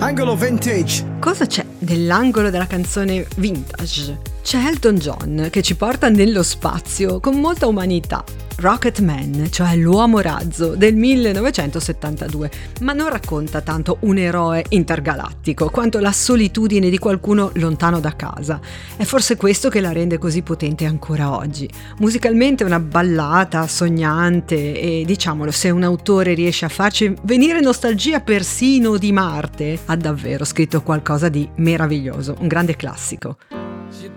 Angolo Vintage. Cosa c'è nell'angolo della canzone vintage? C'è Elton John che ci porta nello spazio con molta umanità. Rocket Man, cioè l'uomo razzo del 1972, ma non racconta tanto un eroe intergalattico quanto la solitudine di qualcuno lontano da casa. È forse questo che la rende così potente ancora oggi. Musicalmente è una ballata sognante e, diciamolo, se un autore riesce a farci venire nostalgia persino di Marte, ha davvero scritto qualcosa di meraviglioso, un grande classico. She